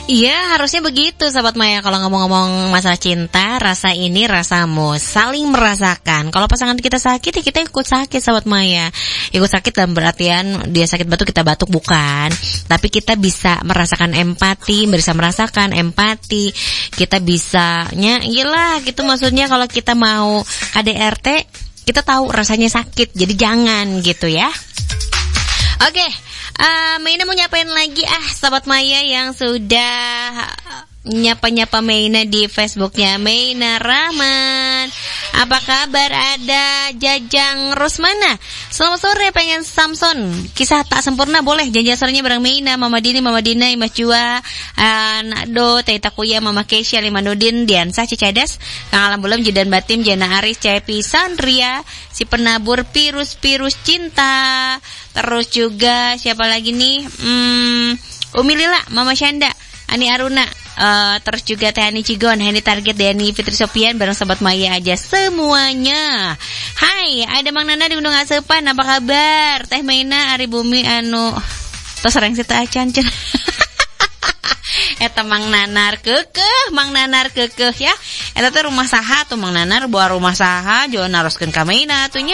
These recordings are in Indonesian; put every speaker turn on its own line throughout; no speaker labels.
Iya, harusnya begitu Sobat Maya. Kalau ngomong-ngomong masalah cinta, rasa ini rasamu, saling merasakan. Kalau pasangan kita sakit, ya kita ikut sakit Sobat Maya. Ikut sakit dalam berartian dia sakit batuk, kita batuk, bukan. Tapi kita bisa merasakan empati, bisa merasakan empati. Kita bisanya, iyalah gitu maksudnya kalau kita mau KDRT, kita tahu rasanya sakit. Jadi jangan gitu ya. Oke. Meina mau nyapain lagi Sobat Maya yang sudah nyapa-nyapa Meina di Facebooknya. Meina Rahman, apa kabar? Ada Jajang Rosmana, selamat sore, pengen Samson kisah tak sempurna boleh. Janjian sorenya bareng Meina, Mama Dini, Mama Dina, Mas Jua, Nakdo, Teh Takuya, Mama Keisha, Limanudin, Diansah, Cicadas, Kang Alam Bulam, Jidan Batim, Jana Aris, Cepi, Sandria, si penabur Pirus Cinta. Terus juga siapa lagi nih? Umi Lila, Mama Syanda, Ani Aruna, terus juga Teh Ani Cigon, Hendy Target, Dani Fitri Sopian, bareng Sobat Maya aja semuanya. Hai, ada Mang Nana di Gunung Asepan, apa kabar? Teh Meina, Ari Bumi, tos sareng sita acan cen. Eta Mang Nanar kekeh ya. Eta teh rumah saha tuh Mang Nanar, bawa rumah saha, jo naroskeun ka Meina atunya.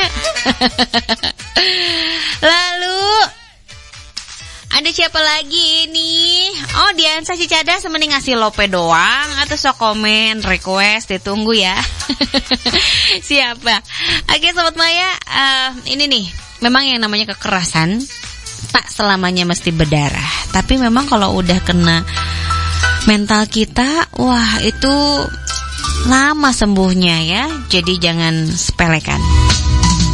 Lalu ada siapa lagi ini? Oh, Diansah Cicadas mending ngasih lope doang atau sok komen request, ditunggu ya. Siapa? Oke Sobat Maya, ini nih, memang yang namanya kekerasan tak selamanya mesti berdarah. Tapi memang kalau udah kena mental kita, wah itu lama sembuhnya ya. Jadi jangan sepelekan.